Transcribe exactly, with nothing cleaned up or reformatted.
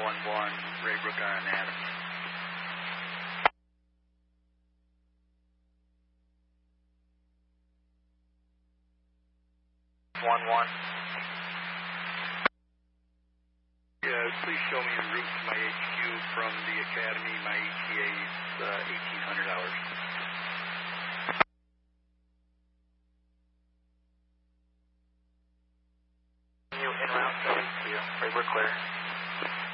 one one, Raybrook on Adams. one one. Yeah, please show me en route to my H Q from the Academy. My E T A is uh, eighteen hundred hours. You en route to H Q. Raybrook clear.